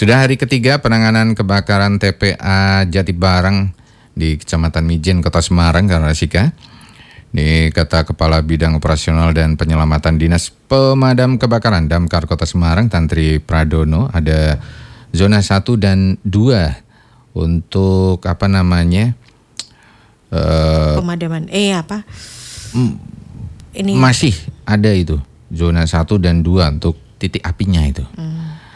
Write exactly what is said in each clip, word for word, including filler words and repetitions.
Sudah hari ketiga penanganan kebakaran T P A Jatibarang di Kecamatan Mijen, Kota Semarang, Rasika. Ini kata Kepala Bidang Operasional dan Penyelamatan Dinas Pemadam Kebakaran Damkar Kota Semarang, Tantri Pradono, ada zona satu dan dua untuk apa namanya? Uh, Pemadaman. Eh apa? M- Ini masih ada itu zona satu dan dua untuk titik apinya itu. Hmm.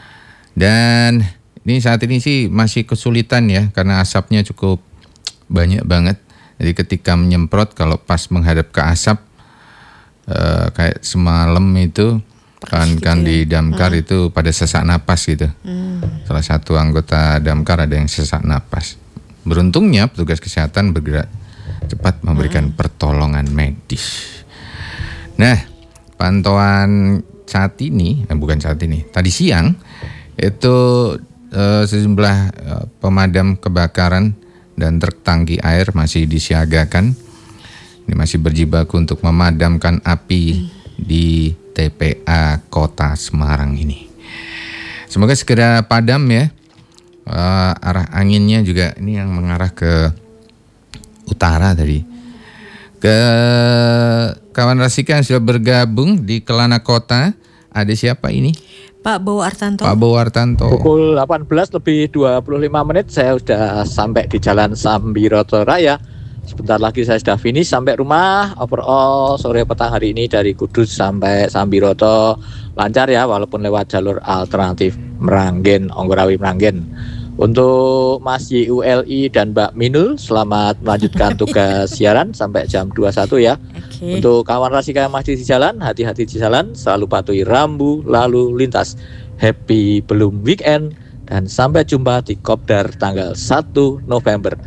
Dan ini saat ini sih masih kesulitan ya karena asapnya cukup banyak banget. Jadi ketika menyemprot kalau pas menghadap ke asap uh, kayak semalam itu kan gitu kan ya? Di damkar hmm. itu pada sesak napas gitu. Hmm. Salah satu anggota damkar ada yang sesak napas. Beruntungnya petugas kesehatan bergerak cepat memberikan hmm. pertolongan medis. Nah, pantauan saat ini, eh, bukan saat ini, tadi siang itu eh, sejumlah eh, pemadam kebakaran dan truk tangki air masih disiagakan. Ini masih berjibaku untuk memadamkan api di T P A Kota Semarang ini. Semoga segera padam ya. Uh, arah anginnya juga ini yang mengarah ke utara tadi. Ke kawan Rasika yang sudah bergabung di Kelana Kota. Ada siapa ini? Pak Bowo Artanto. Pak Bowo Artanto. Pukul delapan belas lebih dua puluh lima menit saya sudah sampai di Jalan Sambiroto Raya. Sebentar lagi saya sudah finish sampai rumah. Overall sore petang hari ini dari Kudus sampai Sambiroto lancar ya, walaupun lewat jalur alternatif Meranggen, Onggorawi Meranggen. Untuk Mas Y U L I dan Mbak Minul, selamat melanjutkan tugas siaran sampai jam dua puluh satu ya. Okay. Untuk kawan Rasika yang masih di jalan, hati-hati di jalan, selalu patuhi rambu lalu lintas. Happy belum weekend dan sampai jumpa di Kopdar tanggal satu November.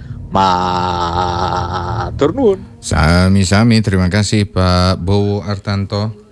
Matur nuwun. Sami-sami, terima kasih Pak Bowo Artanto.